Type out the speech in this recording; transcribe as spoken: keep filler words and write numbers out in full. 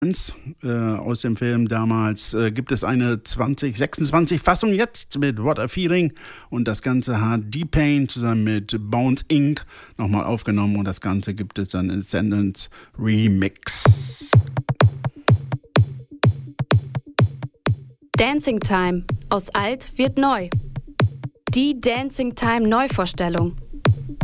Äh, aus dem Film damals äh, gibt es eine zwanzig sechsundzwanzig Fassung jetzt mit What a Feeling und das Ganze hat D-Pain zusammen mit Bones Incorporated nochmal aufgenommen und das Ganze gibt es dann in Ascendance Remix. Dancing Time. Aus alt wird neu. Die Dancing Time Neuvorstellung.